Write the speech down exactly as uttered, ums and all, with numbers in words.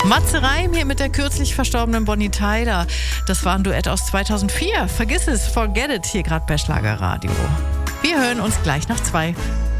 Matze Reim hier mit der kürzlich verstorbenen Bonnie Tyler. Das war ein Duett aus zweitausendvier. Vergiss es, forget it, hier gerade bei Schlagerradio. Wir hören uns gleich nach zwei.